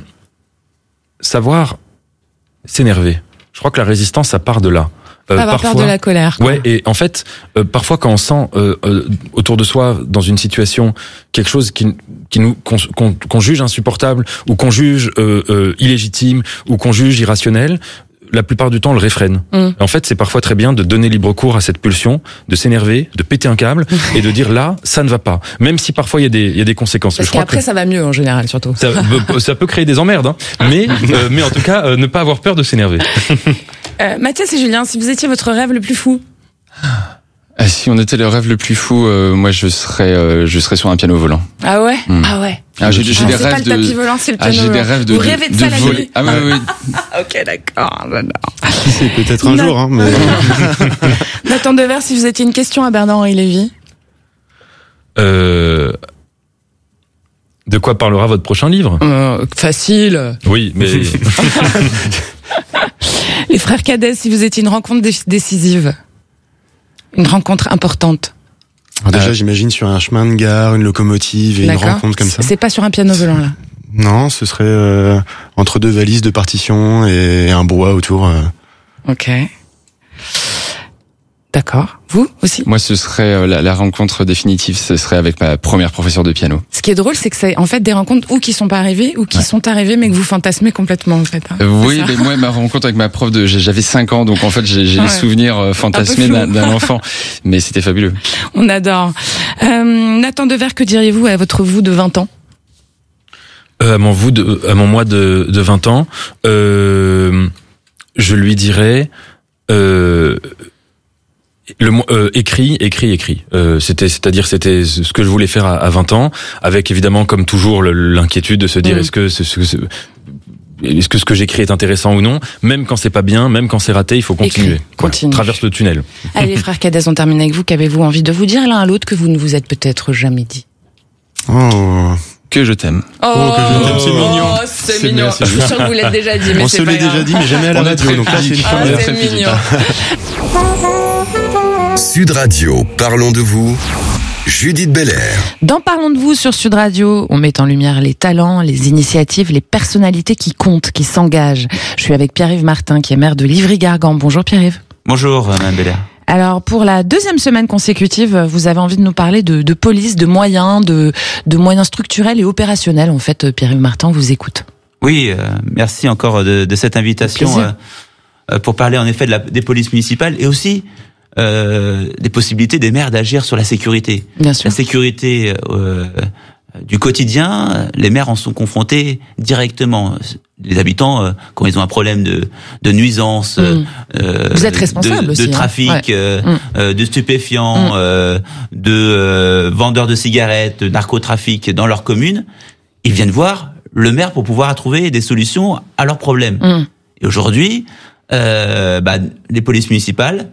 savoir s'énerver. Je crois que la résistance, ça part de là. Euh, avoir parfois, peur de la colère. Ouais, et en fait, euh, parfois quand on sent euh, euh, autour de soi, dans une situation, quelque chose qui, qui nous qu'on, qu'on, qu'on juge insupportable, ou qu'on juge euh, euh, illégitime, ou qu'on juge irrationnel, la plupart du temps, on le réfrène. Mm. En fait, c'est parfois très bien de donner libre cours à cette pulsion, de s'énerver, de péter un câble, et de dire là, ça ne va pas. Même si parfois il y a des, il y a des conséquences. Parce qu'après, que ça va mieux en général, surtout. Ça, ça peut créer des emmerdes, hein. mais, euh, mais en tout cas, euh, ne pas avoir peur de s'énerver. Euh, Mathias et Julien, si vous étiez votre rêve le plus fou? Ah, si on était le rêve le plus fou, euh, moi je serais, euh, je serais sur un piano volant. Ah ouais, mmh. ah ouais. Ah, j'ai, j'ai ah, des c'est rêves pas de. Le tapis volant, c'est le piano. Ah, j'ai des rêves de. Vous rêvez de, de ça de la voler. nuit. Ah oui, oui. Ok, d'accord. C'est peut-être un Na... jour, hein. Mais... Nathan Dever, si vous étiez une question à Bernard-Henri Lévy. Euh. De quoi parlera votre prochain livre? euh, Facile. Oui, mais. Les frères Cadez, si vous étiez une rencontre dé- décisive, une rencontre importante. Alors déjà, euh... j'imagine sur un chemin de gare, une locomotive et D'accord. une rencontre comme ça. C'est pas sur un piano volant là. Non, ce serait euh, entre deux valises de partitions et un bois autour. Euh... Ok. D'accord. Vous aussi? Moi, ce serait la, la rencontre définitive, ce serait avec ma première professeure de piano. Ce qui est drôle, c'est que c'est en fait des rencontres ou qui sont pas arrivées ou qui ouais. sont arrivées mais que vous fantasmez complètement en fait. Hein. Euh, oui, mais moi, ma rencontre avec ma prof de, j'avais cinq ans, donc en fait, j'ai, j'ai ouais. les souvenirs fantasmés d'un, d'un enfant, mais c'était fabuleux. On adore. Euh, Nathan Devers, que diriez-vous à votre vous de vingt ans? Euh, à mon vous de, à mon moi de, de vingt ans, euh, je lui dirais. Euh, Le euh, écrit, écrit, écrit. Euh, c'était, c'est-à-dire, c'était ce que je voulais faire à, à vingt ans, avec évidemment, comme toujours, le, l'inquiétude de se dire mmh. est-ce que ce, ce, ce, est-ce que ce que j'écris est intéressant ou non. Même quand c'est pas bien, même quand c'est raté, il faut continuer. Continue. Voilà, traverse le tunnel. Allez, frères Cadès, on termine avec vous. Qu'avez-vous envie de vous dire l'un à l'autre que vous ne vous êtes peut-être jamais dit? Oh. Que je t'aime. Oh, oh que je t'aime, c'est mignon. Oh, c'est, c'est mignon. Je suis sûr que vous l'avez déjà dit, mais on c'est se pas l'est grave. déjà dit, mais jamais à la radio. Donc là, c'est une ah, c'est mignon. Sud Radio, parlons de vous. Judith Belair. Dans Parlons de vous sur Sud Radio, on met en lumière les talents, les initiatives, les personnalités qui comptent, qui s'engagent. Je suis avec Pierre-Yves Martin, qui est maire de Livry-Gargan. Bonjour Pierre-Yves. Bonjour Mme Belair. Alors, pour la deuxième semaine consécutive, vous avez envie de nous parler de, de police, de moyens, de, de moyens structurels et opérationnels. En fait, Pierre-Yves Martin, on vous écoute. Oui, euh, merci encore de, de cette invitation euh, pour parler en effet de la, des polices municipales et aussi euh, des possibilités des maires d'agir sur la sécurité. Bien sûr. La sécurité euh, du quotidien, les maires en sont confrontés directement. Les habitants, euh, quand ils ont un problème de, de nuisance, mmh. euh, vous êtes responsable de, aussi, de trafic, hein. ouais. euh, mmh. euh, de stupéfiants, mmh. euh, de euh, vendeurs de cigarettes, de narcotrafic dans leur commune, ils viennent voir le maire pour pouvoir trouver des solutions à leurs problèmes. Mmh. Et aujourd'hui, euh, bah, les polices municipales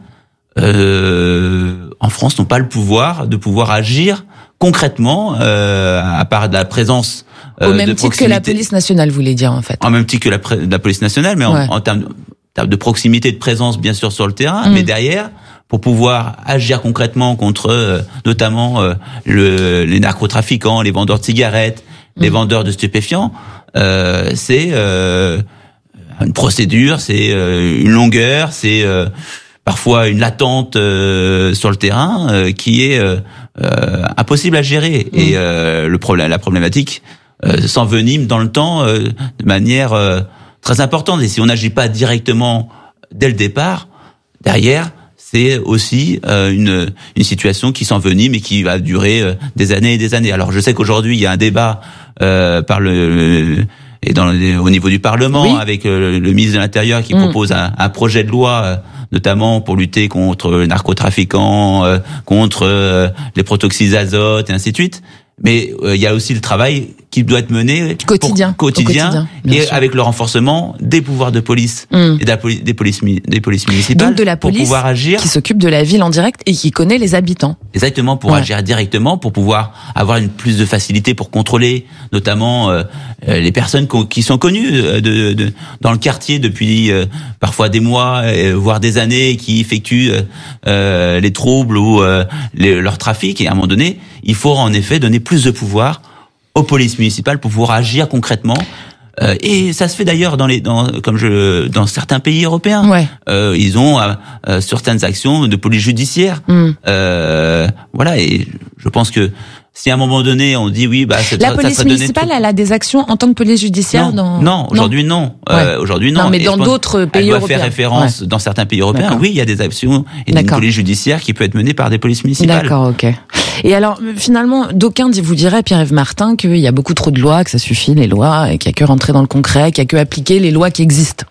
euh, en France n'ont pas le pouvoir de pouvoir agir concrètement, euh, à part de la présence euh, au même de titre que la police nationale, vous voulez dire en fait. En même titre que la, la police nationale, mais ouais. en, en termes, de, en termes de proximité, de présence bien sûr sur le terrain, mmh. mais derrière, pour pouvoir agir concrètement contre euh, notamment euh, le, les narcotrafiquants, les vendeurs de cigarettes, mmh. les vendeurs de stupéfiants, euh, c'est euh, une procédure, c'est euh, une longueur, c'est euh, parfois une latente euh, sur le terrain euh, qui est euh, euh, impossible à gérer. Mmh. Et euh, le problème, la problématique euh, s'envenime dans le temps euh, de manière euh, très importante. Et si on n'agit pas directement dès le départ, derrière, c'est aussi euh, une, une situation qui s'envenime et qui va durer euh, des années et des années. Alors je sais qu'aujourd'hui il y a un débat euh, par le, le et dans le, au niveau du Parlement oui. avec le, le ministre de l'Intérieur qui mmh. propose un, un projet de loi euh, notamment pour lutter contre les narcotrafiquants, euh, contre euh, les protoxydes d'azote et ainsi de suite. Mais il euh, y a aussi le travail qui doit être mené quotidien, pour, quotidien, quotidien et sûr. avec le renforcement des pouvoirs de police mmh. et de la poli- des polices des polices municipales. Donc de la police pour pouvoir agir, qui s'occupe de la ville en direct et qui connaît les habitants. Exactement, pour ouais. agir directement, pour pouvoir avoir une plus de facilité pour contrôler, notamment euh, les personnes qui sont connues de, de, de, dans le quartier depuis euh, parfois des mois, euh, voire des années, qui effectuent euh, les troubles ou euh, les, leur trafic. Et à un moment donné, il faut en effet donner plus de pouvoir aux polices municipales pour pouvoir agir concrètement. Euh, et ça se fait d'ailleurs dans les, dans, comme je, dans certains pays européens. Ouais. Euh, ils ont euh, euh, certaines actions de police judiciaire. Mm. Euh, voilà. Et je pense que si à un moment donné on dit oui, bah c'est, la ça, police ça municipale, tout... elle a des actions en tant que police judiciaire non, dans. Non, aujourd'hui non. non. Euh, ouais. Aujourd'hui non. Non, mais et dans d'autres pays elle européens. Elle doit faire référence ouais. dans certains pays européens. D'accord. Oui, il y a des actions et une police judiciaire qui peut être menée par des polices municipales. D'accord, ok. Et alors, finalement, d'aucuns vous diraient, Pierre-Yves Martin, qu'il y a beaucoup trop de lois, que ça suffit, les lois, et qu'il n'y a que rentrer dans le concret, qu'il n'y a que appliquer les lois qui existent.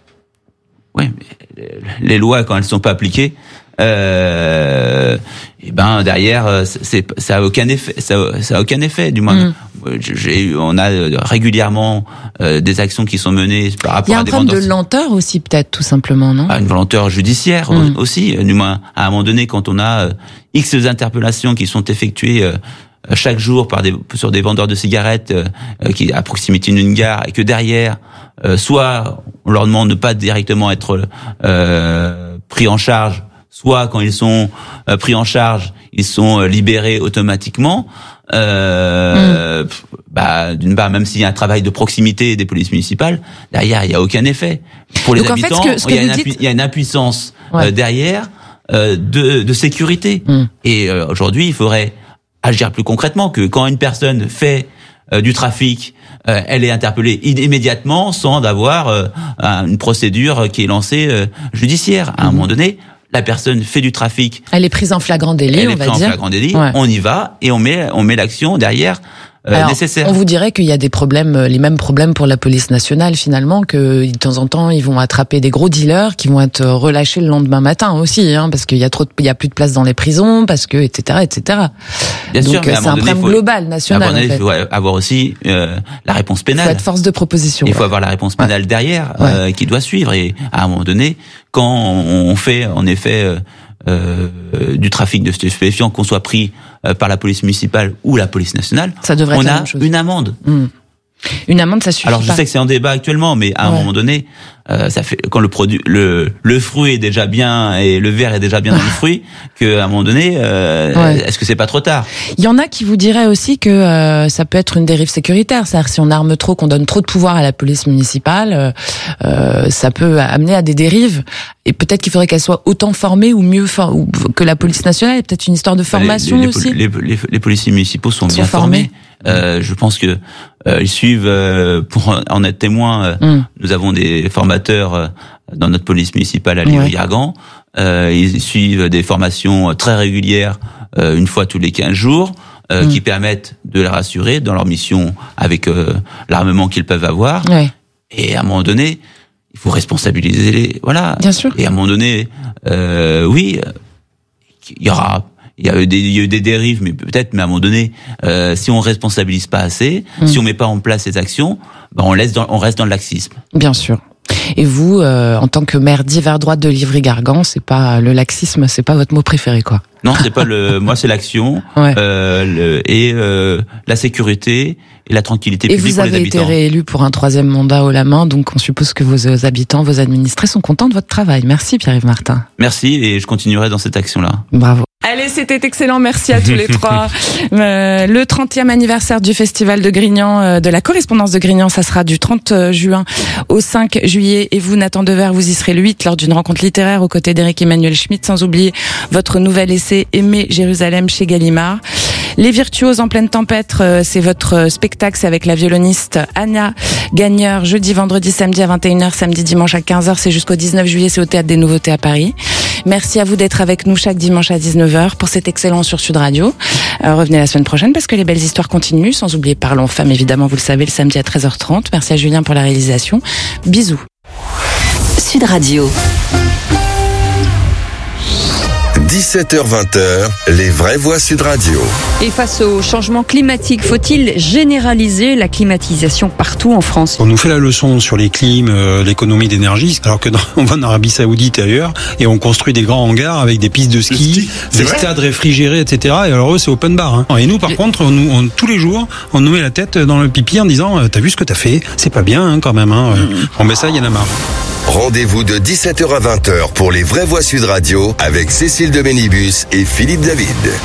Oui, mais les lois, quand elles ne sont pas appliquées, euh, et ben derrière, c'est, ça a aucun effet. Ça, ça a aucun effet, du moins. Mm. J'ai, on a régulièrement euh, des actions qui sont menées par rapport à des vendeurs. Il y a un problème de lenteur aussi, peut-être, tout simplement, non? Ah, une lenteur judiciaire mm. aussi, du moins. À un moment donné, quand on a euh, X interpellations qui sont effectuées euh, chaque jour par des, sur des vendeurs de cigarettes euh, qui à proximité d'une gare, et que derrière, euh, soit on leur demande de pas directement être euh, pris en charge, soit quand ils sont euh, pris en charge, ils sont euh, libérés automatiquement. Euh, mmh. Bah, d'une part, même s'il y a un travail de proximité des polices municipales, derrière il y a aucun effet pour les Donc habitants. En fait, ce que, ce que il, y a vous une dites... il y a une impuissance ouais. euh, derrière. euh, de, de sécurité. Mmh. Et euh, aujourd'hui, il faudrait agir plus concrètement, que quand une personne fait euh, du trafic, euh, elle est interpellée immédiatement sans d'avoir euh, une procédure qui est lancée euh, judiciaire. À un mmh. moment donné, la personne fait du trafic. Elle est prise en flagrant délit, elle on est va prise dire. en flagrant délit. Ouais. On y va et on met on met l'action derrière. Euh, Alors, nécessaire. On vous dirait qu'il y a des problèmes, les mêmes problèmes pour la police nationale finalement, que de temps en temps ils vont attraper des gros dealers qui vont être relâchés le lendemain matin aussi, hein, parce qu'il y a trop, de, il y a plus de place dans les prisons, parce que et cetera, et cetera. Bien Donc sûr, c'est un problème global, national. Il en fait. faut avoir aussi euh, la réponse pénale. Il faut être force de proposition. Il ouais. faut avoir la réponse pénale ouais. derrière, ouais. euh, qui doit suivre. Et à un moment donné, quand on fait en effet euh, Euh, du trafic de stupéfiants, qu'on soit pris euh, par la police municipale ou la police nationale, ça devrait on être a la même chose. Une amende. Mmh. Une amende, ça suffit Alors je pas. sais que c'est en débat actuellement, mais à un ouais. moment donné, euh, ça fait quand le produit, le le fruit est déjà bien et le verre est déjà bien dans le fruit, que à un moment donné, euh, ouais. est-ce que c'est pas trop tard? Il y en a qui vous diraient aussi que euh, ça peut être une dérive sécuritaire, c'est-à-dire si on arme trop, qu'on donne trop de pouvoir à la police municipale, euh, ça peut amener à des dérives. Et peut-être qu'il faudrait qu'elle soit autant formée ou mieux for- ou que la police nationale. Il y a peut-être une histoire de formation les, les, aussi. Les, les, les policiers municipaux sont, sont bien formés. formés. Euh, je pense que euh, ils suivent. Euh, pour en être témoin, euh, mm. nous avons des formateurs euh, dans notre police municipale à Livry-Gargan. Ouais. Euh, ils suivent des formations très régulières, euh, une fois tous les quinze jours, euh, mm. qui permettent de les rassurer dans leur mission avec euh, l'armement qu'ils peuvent avoir. Ouais. Et à un moment donné, il faut responsabiliser les. Voilà. Bien sûr. Et à un moment donné, euh, oui, il y aura. Il y a eu des, il y a eu des dérives, mais peut-être, mais à un moment donné, euh, si on responsabilise pas assez, mmh. si on met pas en place ces actions, ben on laisse dans, on reste dans le laxisme. Bien sûr. Et vous, euh, en tant que maire d'hiver droite de Livry-Gargan, c'est pas le laxisme, c'est pas votre mot préféré, quoi. Non, c'est pas le. Moi, c'est l'action ouais. euh, le, et euh, la sécurité et la tranquillité publique pour les habitants. Et vous avez été réélu pour un troisième mandat haut la main, donc on suppose que vos habitants, vos administrés sont contents de votre travail. Merci Pierre-Yves Martin. Merci et je continuerai dans cette action-là. Bravo. Allez, c'était excellent. Merci à tous les trois. Euh, le trentième anniversaire du Festival de Grignan, euh, de la correspondance de Grignan, ça sera du trente juin au cinq juillet. Et vous, Nathan Dever, vous y serez le huit lors d'une rencontre littéraire aux côtés d'Éric Emmanuel Schmitt, sans oublier votre nouvel essai Aimer Jérusalem chez Gallimard. Les Virtuoses en pleine tempête, euh, c'est votre spectacle, c'est avec la violoniste Anna Gagneur, jeudi, vendredi, samedi à vingt et une heures, samedi, dimanche à quinze heures, c'est jusqu'au dix-neuf juillet, c'est au Théâtre des Nouveautés à Paris. Merci à vous d'être avec nous chaque dimanche à dix-neuf heures pour cet excellent sur Sud Radio. Euh, revenez la semaine prochaine parce que les belles histoires continuent, sans oublier Parlons Femmes, évidemment, vous le savez, le samedi à treize heures trente. Merci à Julien pour la réalisation. Bisous. Sud Radio. dix-sept heures vingt, les vraies voix Sud Radio. Et face au changement climatique, faut-il généraliser la climatisation partout en France? On nous fait la leçon sur les clims, euh, l'économie d'énergie, alors que dans, on va en Arabie Saoudite et ailleurs, et on construit des grands hangars avec des pistes de ski, des vrai stades réfrigérés, et cetera. Et alors eux, c'est open bar. Hein. Et nous, par et... contre, on, on, tous les jours, on nous met la tête dans le pipi en disant « T'as vu ce que t'as fait? C'est pas bien hein, quand même. Hein. Mmh. » Bon ben ça, il y en a marre. Rendez-vous de dix-sept heures à vingt heures pour les vraies voix Sud Radio avec Cécile de Bénibus et Philippe David.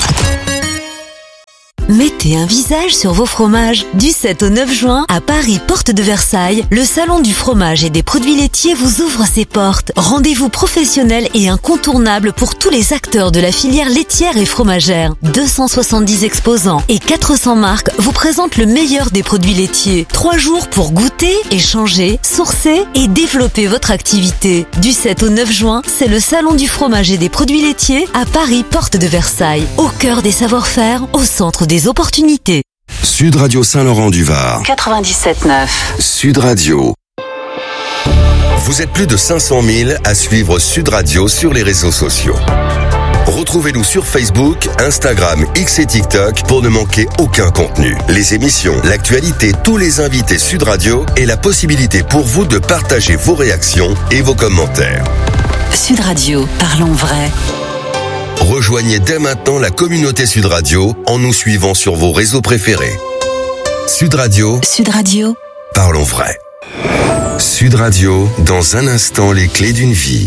Mettez un visage sur vos fromages. Du sept au neuf juin, à Paris, porte de Versailles, le salon du fromage et des produits laitiers vous ouvre ses portes. Rendez-vous professionnel et incontournable pour tous les acteurs de la filière laitière et fromagère. deux cent soixante-dix exposants et quatre cents marques vous présentent le meilleur des produits laitiers. Trois jours pour goûter, échanger, sourcer et développer votre activité. Du sept au neuf juin, c'est le salon du fromage et des produits laitiers à Paris, porte de Versailles. Au cœur des savoir-faire, au centre des opportunités. Sud Radio Saint-Laurent-du-Var. quatre-vingt-dix-sept neuf. Sud Radio. Vous êtes plus de cinq cent mille à suivre Sud Radio sur les réseaux sociaux. Retrouvez-nous sur Facebook, Instagram, X et TikTok pour ne manquer aucun contenu. Les émissions, l'actualité, tous les invités Sud Radio et la possibilité pour vous de partager vos réactions et vos commentaires. Sud Radio, parlons vrai. Rejoignez dès maintenant la communauté Sud Radio en nous suivant sur vos réseaux préférés. Sud Radio. Sud Radio. Parlons vrai. Sud Radio, dans un instant, les clés d'une vie.